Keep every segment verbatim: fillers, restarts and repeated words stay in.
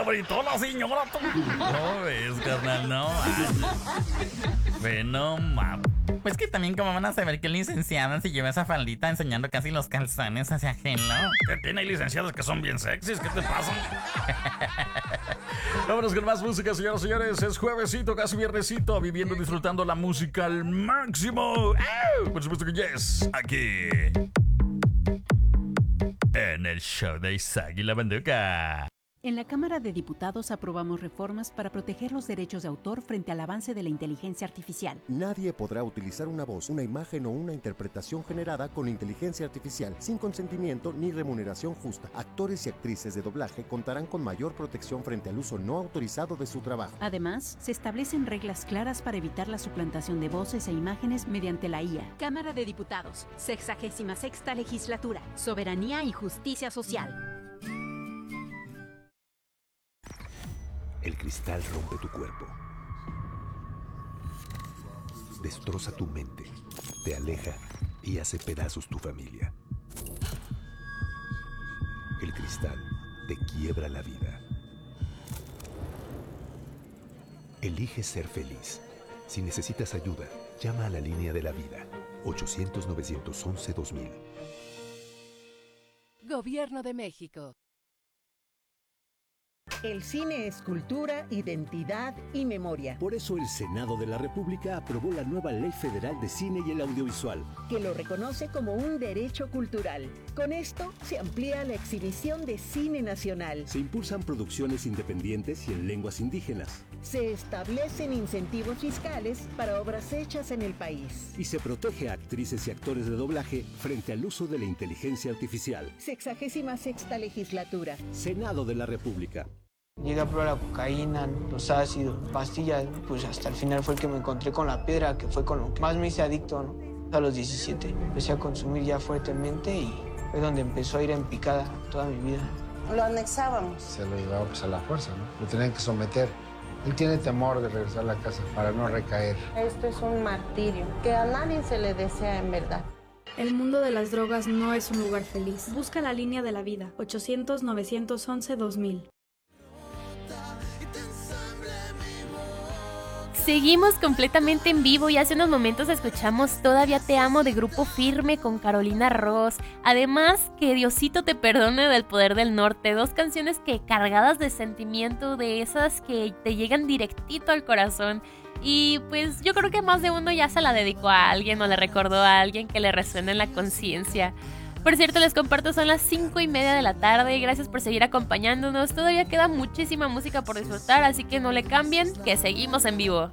gritó la señora. No ves, carnal, no. Bueno, ma. Pues que también como van a saber que licenciada si lleva esa faldita enseñando casi los calzones hacia ajeno. Que tiene licenciados que son bien sexys, ¿qué te pasa? Vámonos con más música, señoras y señores. Es juevesito, casi viernesito, viviendo, disfrutando la música al máximo. ¡Au! Por supuesto que yes, aquí en el show de Isaac y la Banduca. En la Cámara de Diputados aprobamos reformas para proteger los derechos de autor frente al avance de la inteligencia artificial. Nadie podrá utilizar una voz, una imagen o una interpretación generada con inteligencia artificial sin consentimiento ni remuneración justa. Actores y actrices de doblaje contarán con mayor protección frente al uso no autorizado de su trabajo. Además, se establecen reglas claras para evitar la suplantación de voces e imágenes mediante la I A. Cámara de Diputados, sexagésima sexta legislatura, soberanía y justicia social. El cristal rompe tu cuerpo, destroza tu mente, te aleja y hace pedazos tu familia. El cristal te quiebra la vida. Elige ser feliz. Si necesitas ayuda, llama a la línea de la vida, ochocientos, novecientos once, dos mil. Gobierno de México. El cine es cultura, identidad y memoria. Por eso el Senado de la República aprobó la nueva Ley Federal de Cine y el Audiovisual, que lo reconoce como un derecho cultural. Con esto se amplía la exhibición de cine nacional. Se impulsan producciones independientes y en lenguas indígenas. Se establecen incentivos fiscales para obras hechas en el país. Y se protege a actrices y actores de doblaje frente al uso de la inteligencia artificial. Sexagésima sexta legislatura. Senado de la República. Llegué a probar la cocaína, los ácidos, pastillas, pues hasta el final fue el que me encontré con la piedra, que fue con lo que más me hice adicto, ¿no? A los diecisiete empecé a consumir ya fuertemente y fue donde empezó a ir en picada toda mi vida. Lo anexábamos. Se lo llevaba pues a la fuerza, ¿no? Lo tenían que someter. Él tiene temor de regresar a la casa para no recaer. Esto es un martirio que a nadie se le desea en verdad. El mundo de las drogas no es un lugar feliz. Busca la línea de la vida, ochocientos, novecientos once, dos mil. Seguimos completamente en vivo y hace unos momentos escuchamos Todavía te amo de Grupo Firme con Carolina Ross. Además, que Diosito te perdone del Poder del Norte. Dos canciones que cargadas de sentimiento, de esas que te llegan directito al corazón. Y pues yo creo que más de uno ya se la dedicó a alguien o le recordó a alguien que le resuena en la conciencia. Por cierto, les comparto, son las cinco y media de la tarde. Gracias por seguir acompañándonos. Todavía queda muchísima música por disfrutar, así que no le cambien, que seguimos en vivo.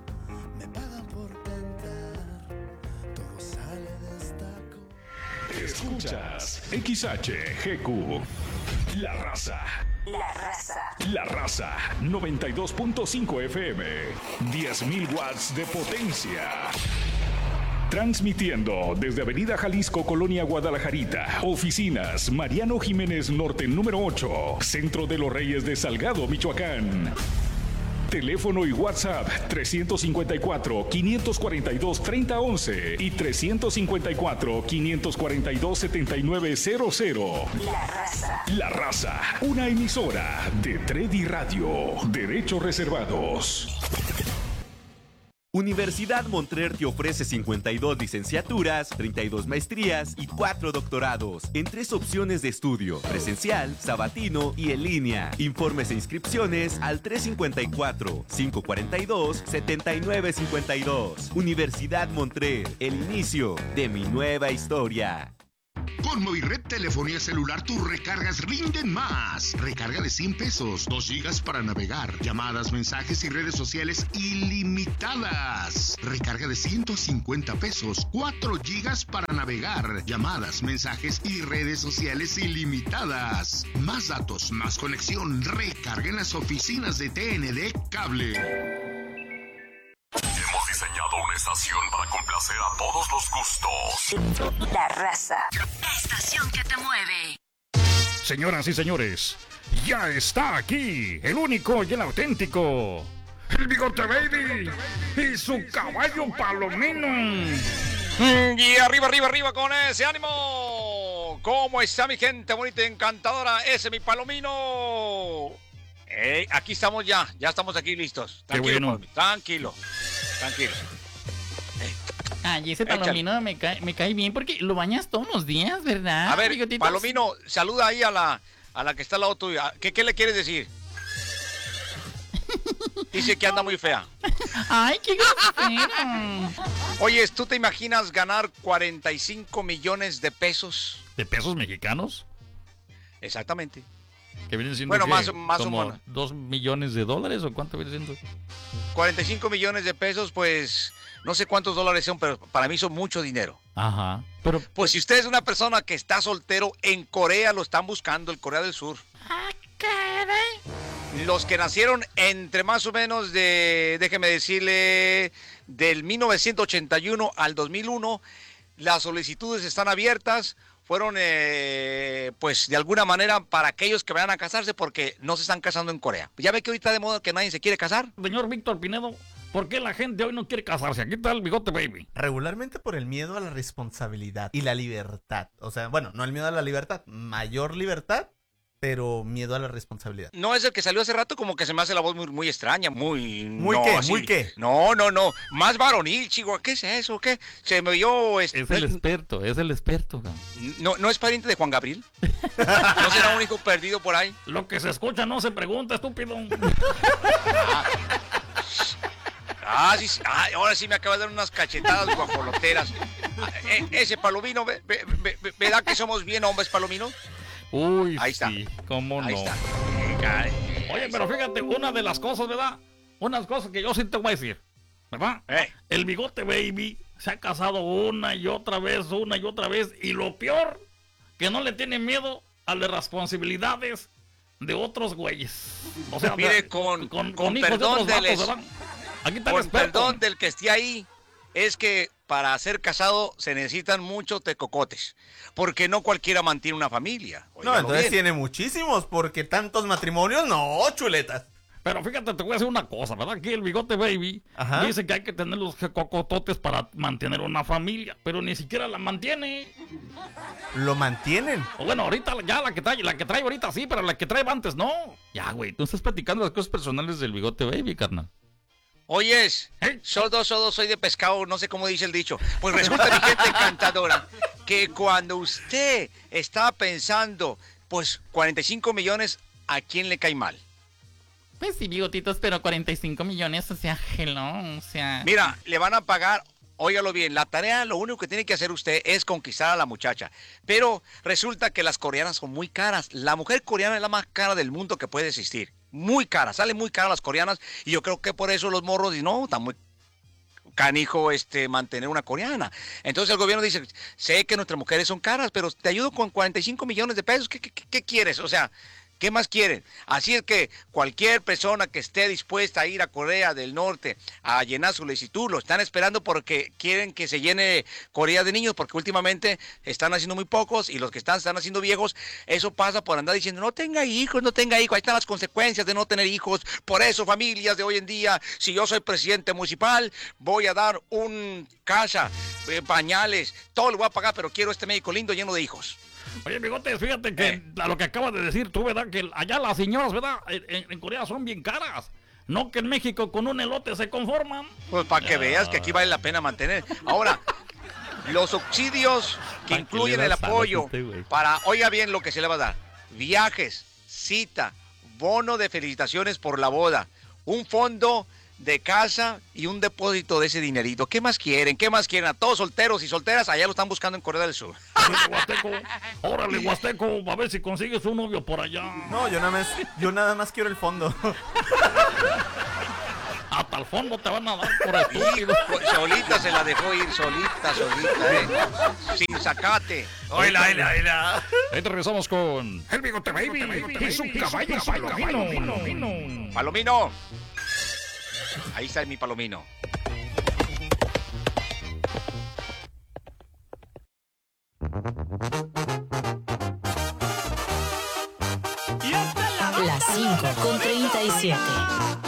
Escuchas X H G Q, La Raza. La Raza. La Raza, noventa y dos punto cinco F M, diez mil watts de potencia. Transmitiendo desde Avenida Jalisco, Colonia Guadalajarita. Oficinas Mariano Jiménez Norte número ocho, Centro de los Reyes de Salgado, Michoacán. Teléfono y WhatsApp tres cinco cuatro, cinco cuatro dos, tres cero once y tres cinco cuatro, cinco cuatro dos, siete nueve cero cero. La Raza. La Raza, una emisora de Tredi Radio. Derechos reservados. Universidad Montreal te ofrece cincuenta y dos licenciaturas, treinta y dos maestrías y cuatro doctorados en tres opciones de estudio: presencial, sabatino y en línea. Informes e inscripciones al tres cinco cuatro, cinco cuatro dos, siete nueve cinco dos. Universidad Montreal, el inicio de mi nueva historia. Con Movired Telefonía Celular tus recargas rinden más. Recarga de cien pesos, dos gigas para navegar, llamadas, mensajes y redes sociales ilimitadas. Recarga de ciento cincuenta pesos, cuatro gigas para navegar, llamadas, mensajes y redes sociales ilimitadas. Más datos, más conexión. Recarga en las oficinas de T N D Cable. Hemos diseñado una estación para complacer a todos los gustos. La Raza. Estación que te mueve. Señoras y señores, ya está aquí el único y el auténtico, el Bigote Baby y su caballo palomino. Y arriba, arriba, arriba con ese ánimo. ¿Cómo está mi gente bonita y encantadora? Ese es mi palomino. Eh, aquí estamos ya, ya estamos aquí listos. Tranquilo, Qué bueno. Palomino, tranquilo, tranquilo. Ay, ese Palomino me cae, me cae bien porque lo bañas todos los días, ¿verdad? A ver, bigotitos? Palomino, saluda ahí a la, a la que está al lado tuyo. ¿Qué, qué le quieres decir? Dice que anda muy fea. Ay, qué grosero. Oye, ¿tú te imaginas ganar cuarenta y cinco millones de pesos? ¿De pesos mexicanos? Exactamente. Que vienen siendo Bueno, ¿qué? más- más o como menos. dos millones de dólares o cuánto viene siendo. cuarenta y cinco millones de pesos, pues no sé cuántos dólares son, pero para mí son mucho dinero. Ajá. Pero Pues si usted es una persona que está soltero, en Corea lo están buscando, el Corea del Sur. Los que nacieron entre más o menos de, déjeme decirle, del mil novecientos ochenta y uno al dos mil uno, las solicitudes están abiertas. Fueron, eh, pues, de alguna manera para aquellos que vayan a casarse porque no se están casando en Corea. Ya ve que ahorita de moda que nadie se quiere casar. Señor Víctor Pinedo, ¿por qué la gente hoy no quiere casarse? Aquí está el bigote baby. Regularmente por el miedo a la responsabilidad y la libertad. O sea, bueno, no el miedo a la libertad, mayor libertad, pero miedo a la responsabilidad. No es el que salió hace rato, como que se me hace la voz muy, muy extraña, muy... ¿Muy no, qué? así. ¿Muy qué? No, no, no, más varonil, chico. ¿Qué es eso? ¿Qué? Se me vio... Este, Es el experto, es el experto. cabrón. no, ¿No es pariente de Juan Gabriel? ¿No será un hijo perdido por ahí? Lo que se escucha no se pregunta, estúpido. Ah, sí, sí. Ah, ahora sí me acaba de dar unas cachetadas guajoloteras. Ah, eh, ese Palomino, ve- ve- ve- ve- ¿verdad que somos bien hombres, Palomino? Uy, Ahí está. sí, cómo Ahí no. está. Eh, ca- eh, Oye, pero fíjate, una de las cosas, ¿verdad? Unas cosas que yo sí te voy a decir, ¿verdad? Eh. El bigote baby se ha casado una y otra vez, una y otra vez, y lo peor, que no le tiene miedo a las responsabilidades de otros güeyes. O sea, Mire, de- con, con, con con hijos de perdón otros del vatos, es- ¿verdad? Aquí está el Con experto. perdón del que esté ahí, es que para ser casado se necesitan muchos tecocotes, porque no cualquiera mantiene una familia. No, Óigalo entonces bien. tiene muchísimos, porque tantos matrimonios, no, chuletas. Pero fíjate, te voy a decir una cosa, ¿verdad? Aquí el bigote baby Ajá. dice que hay que tener los cocototes para mantener una familia, pero ni siquiera la mantiene. Lo mantienen. O bueno, ahorita ya la que trae, la que trae ahorita sí, pero la que trae antes no. Ya, güey, tú estás platicando las cosas personales del bigote baby, carnal. Oyes, sordo, sordo, soy de pescado, no sé cómo dice el dicho. Pues resulta, mi gente encantadora, que cuando usted estaba pensando, pues cuarenta y cinco millones, ¿a quién le cae mal? Pues sí, bigotitos, pero cuarenta y cinco millones, o sea, hello, o sea... Mira, le van a pagar, óigalo bien, la tarea, lo único que tiene que hacer usted es conquistar a la muchacha. Pero resulta que las coreanas son muy caras. La mujer coreana es la más cara del mundo que puede existir. Muy cara, sale muy cara las coreanas. Y yo creo que por eso los morros dicen, no, está muy canijo este, mantener una coreana. Entonces el gobierno dice, sé que nuestras mujeres son caras, pero te ayudo con cuarenta y cinco millones de pesos. ¿Qué, qué, qué quieres? O sea... ¿Qué más quieren? Así es que cualquier persona que esté dispuesta a ir a Corea del Norte a llenar su solicitud, lo están esperando porque quieren que se llene Corea de niños, porque últimamente están haciendo muy pocos y los que están están haciendo viejos. Eso pasa por andar diciendo, no tenga hijos, no tenga hijos. Ahí están las consecuencias de no tener hijos. Por eso, familias de hoy en día, si yo soy presidente municipal, voy a dar un casa, eh, pañales, todo lo voy a pagar, pero quiero este México lindo lleno de hijos. Oye, bigotes, fíjate que Eh. a lo que acabas de decir tú, ¿verdad? Que allá las señoras, ¿verdad? En, en Corea son bien caras. No que en México con un elote se conforman. Pues para que veas que aquí vale la pena mantener. Ahora, los subsidios que ¿Pa' qué incluyen le el das alas a apoyo usted, güey? para, oiga bien lo que se le va a dar, viajes, cita, bono de felicitaciones por la boda, un fondo de casa y un depósito de ese dinerito. ¿Qué más quieren? ¿Qué más quieren? A todos solteros y solteras, allá lo están buscando en Corea del Sur. Órale, Huasteco, órale, Huasteco, a ver si consigues un novio por allá. No, yo nada más, yo nada más quiero el fondo. Hasta el fondo te van a dar por estúpido. Solita se la dejó ir, solita, solita, eh. Sin sacate. Oila, oila, oila. Ahí te regresamos con el bigote baby. Es un caballo palomino. Palomino. Ahí está mi palomino. Las cinco con treinta y siete.